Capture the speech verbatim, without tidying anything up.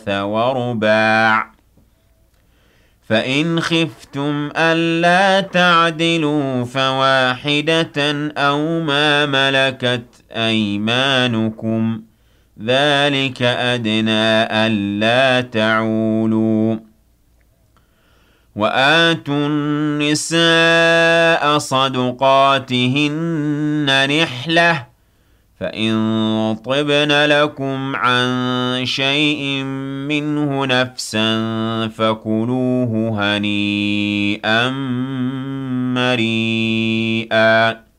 ورباع. فإن خفتم ألا تعدلوا فواحدة أو ما ملكت أيمانكم ذلك أدنى ألا تعولوا. وآتوا النساء صدقاتهن نحلةً فإن طبن لكم عن شيء منه نفسا فكلوه هنيئا مريئا.